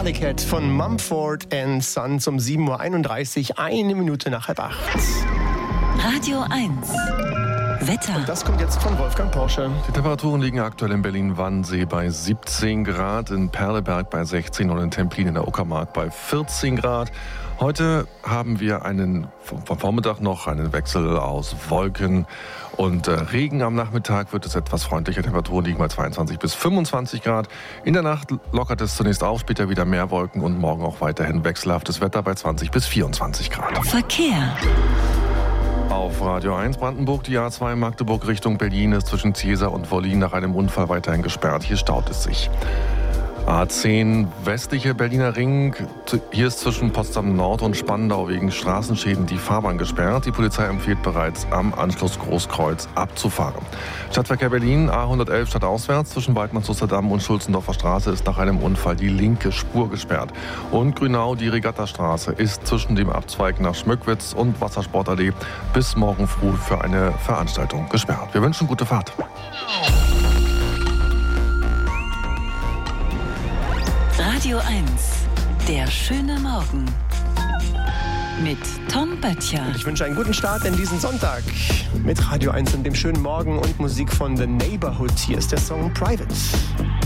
Alley Cat von Mumford & Sons um 7.31 Uhr, 1 Minute nach 7:30. Radio 1. Wetter. Und das kommt jetzt von Wolfgang Porsche. Die Temperaturen liegen aktuell in Berlin-Wannsee bei 17 Grad, in Perleberg bei 16 und in Templin in der Uckermark bei 14 Grad. Heute haben wir vom Vormittag noch einen Wechsel aus Wolken und Regen. Am Nachmittag wird es etwas freundlicher. Temperaturen liegen bei 22 bis 25 Grad. In der Nacht lockert es zunächst auf, später wieder mehr Wolken und morgen auch weiterhin wechselhaftes Wetter bei 20 bis 24 Grad. Verkehr. Auf Radio 1 Brandenburg, die A2 Magdeburg Richtung Berlin ist zwischen Ziesa und Wollin nach einem Unfall weiterhin gesperrt. Hier staut es sich. A10 westliche Berliner Ring. Hier ist zwischen Potsdam Nord und Spandau wegen Straßenschäden die Fahrbahn gesperrt. Die Polizei empfiehlt bereits am Anschluss Großkreuz abzufahren. Stadtverkehr Berlin, A111 stadtauswärts zwischen Weidmanns-Osterdamm und Schulzendorfer Straße ist nach einem Unfall die linke Spur gesperrt. Und Grünau, die Regattastraße, ist zwischen dem Abzweig nach Schmückwitz und Wassersportallee bis morgen früh für eine Veranstaltung gesperrt. Wir wünschen gute Fahrt. Radio 1. Der schöne Morgen. Mit Tom Böttcher. Ich wünsche einen guten Start in diesen Sonntag mit Radio 1 und dem schönen Morgen und Musik von The Neighborhood. Hier ist der Song Private.